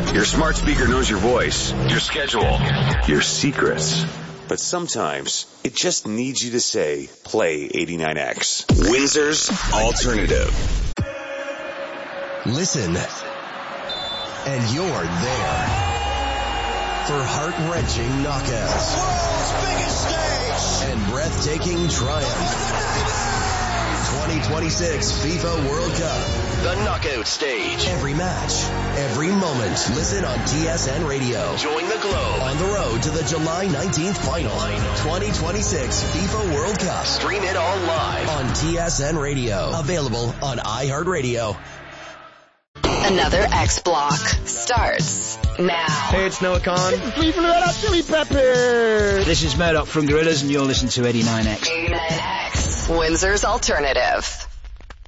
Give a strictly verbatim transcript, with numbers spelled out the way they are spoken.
Your smart speaker knows your voice, your schedule, your secrets. But sometimes it just needs you to say, play eighty-nine X. Windsor's Alternative. Listen, and you're there for heart-wrenching knockouts. World's biggest stage! And breathtaking triumph. twenty twenty-six FIFA World Cup. The knockout stage. Every match, every moment. Listen on T S N Radio. Join the Globe on the road to the July nineteenth final. twenty twenty-six FIFA World Cup. Stream it all live on T S N Radio. Available on iHeartRadio. Another X Block starts now. Hey, it's Noah Khan. Three from the Red Hot Chili Peppers. This is Murdoch from Gorillaz, and you're listening to eighty-nine X. eighty-nine X. Windsor's Alternative.